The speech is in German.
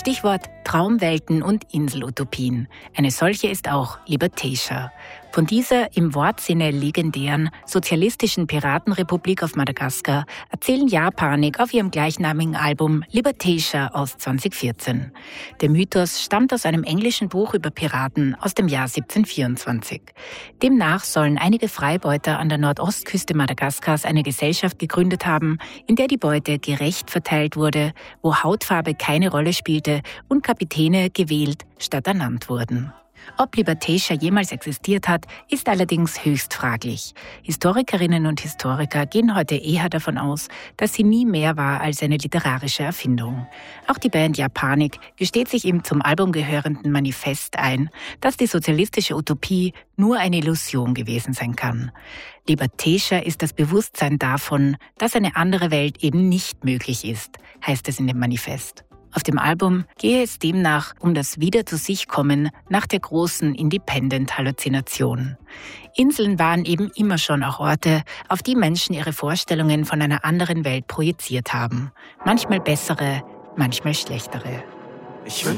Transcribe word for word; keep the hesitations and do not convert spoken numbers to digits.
Stichwort Traumwelten und Inselutopien. Eine solche ist auch Libertatia. Von dieser im Wortsinne legendären sozialistischen Piratenrepublik auf Madagaskar erzählen Japanik auf ihrem gleichnamigen Album Libertatia aus zwanzig vierzehn. Der Mythos stammt aus einem englischen Buch über Piraten aus dem Jahr siebzehnhundertvierundzwanzig. Demnach sollen einige Freibeuter an der Nordostküste Madagaskars eine Gesellschaft gegründet haben, in der die Beute gerecht verteilt wurde, wo Hautfarbe keine Rolle spielte und Kapitäne gewählt statt ernannt wurden. Ob Libertatia jemals existiert hat, ist allerdings höchst fraglich. Historikerinnen und Historiker gehen heute eher davon aus, dass sie nie mehr war als eine literarische Erfindung. Auch die Band Japanik gesteht sich im zum Album gehörenden Manifest ein, dass die sozialistische Utopie nur eine Illusion gewesen sein kann. Libertatia ist das Bewusstsein davon, dass eine andere Welt eben nicht möglich ist, heißt es in dem Manifest. Auf dem Album gehe es demnach um das Wieder-zu-sich-Kommen nach der großen Independent-Halluzination. Inseln waren eben immer schon auch Orte, auf die Menschen ihre Vorstellungen von einer anderen Welt projiziert haben. Manchmal bessere, manchmal schlechtere. Ich